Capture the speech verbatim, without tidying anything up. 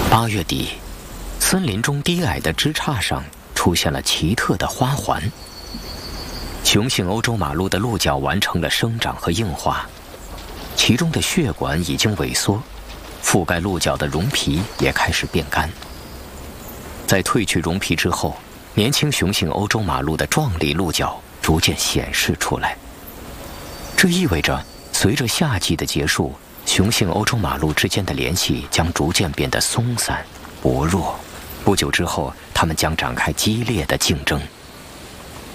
八月底，森林中低矮的枝杈上出现了奇特的花环。雄性欧洲马鹿的鹿角完成了生长和硬化，其中的血管已经萎缩，覆盖鹿角的绒皮也开始变干。在褪去绒皮之后，年轻雄性欧洲马鹿的壮丽鹿角逐渐显示出来。这意味着，随着夏季的结束，雄性欧洲马鹿之间的联系将逐渐变得松散、薄弱。不久之后，它们将展开激烈的竞争。